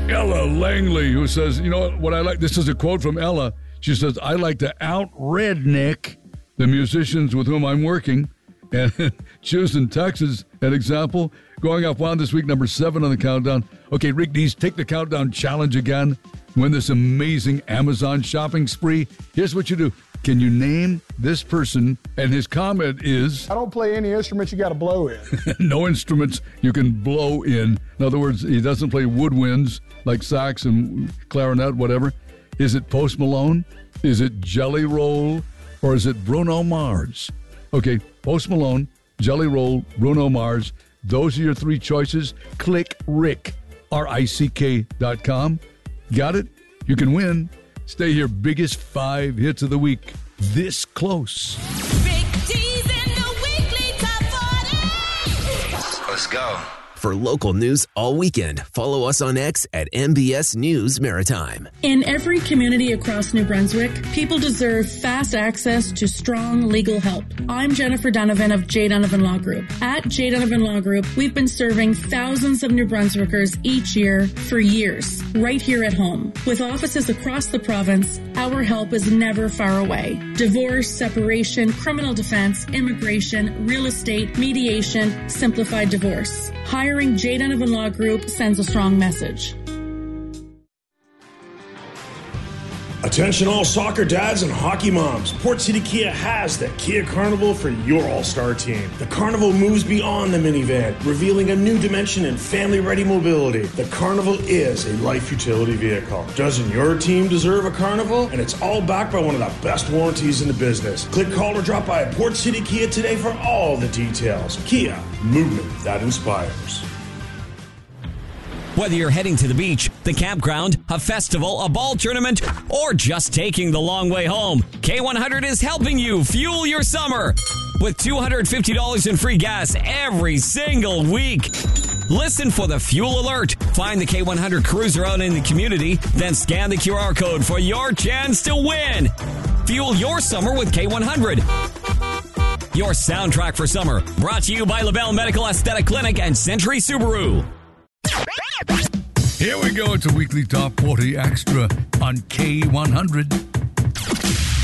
Ella Langley, who says, you know what I like? This is a quote from Ella. She says, I like to out-redneck the musicians with whom I'm working. And choosing Texas, an example, going up one this week, number 7 on the countdown. Okay, Rick Dees, take the countdown challenge again. Win this amazing Amazon shopping spree. Here's what you do. Can you name this person? And his comment is, I don't play any instruments you got to blow in. No instruments you can blow in. In other words, he doesn't play woodwinds like sax and clarinet, whatever. Is it Post Malone? Is it Jelly Roll? Or is it Bruno Mars? Okay, Post Malone, Jelly Roll, Bruno Mars. Those are your 3 choices. Click Rick, RICK.com. Got it? You can win. Stay here. Biggest 5 hits of the week. This close. Rick Dees in the weekly top 40. Let's go. For local news all weekend, follow us on X at MBS News Maritime. In every community across New Brunswick, people deserve fast access to strong legal help. I'm Jennifer Donovan of J. Donovan Law Group. At J. Donovan Law Group, we've been serving thousands of New Brunswickers each year for years, right here at home. With offices across the province, our help is never far away. Divorce, separation, criminal defense, immigration, real estate, mediation, simplified divorce. Hiring J. Donovan Law Group sends a strong message. Attention all soccer dads and hockey moms. Port City Kia has the Kia Carnival for your all-star team. The Carnival moves beyond the minivan, revealing a new dimension in family-ready mobility. The Carnival is a life utility vehicle. Doesn't your team deserve a Carnival? And it's all backed by one of the best warranties in the business. Click, call, or drop by Port City Kia today for all the details. Kia, movement that inspires. Whether you're heading to the beach, the campground, a festival, a ball tournament, or just taking the long way home, K100 is helping you fuel your summer with $250 in free gas every single week. Listen for the fuel alert. Find the K100 cruiser out in the community, then scan the QR code for your chance to win. Fuel your summer with K100. Your soundtrack for summer, brought to you by LaBelle Medical Aesthetic Clinic and Century Subaru. Here we go. It's a weekly top 40 extra on K100.